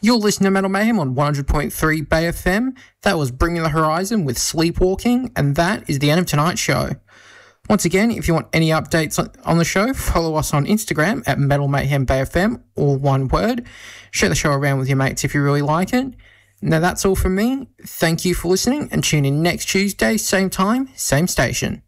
You're listening to Metal Mayhem on 100.3 Bay FM. That was Bring Me the Horizon with Sleepwalking, and that is the end of tonight's show. Once again, if you want any updates on the show, follow us on Instagram at Metal Mayhem Bay FM, all one word. Share the show around with your mates if you really like it. Now that's all from me. Thank you for listening, and tune in next Tuesday, same time, same station.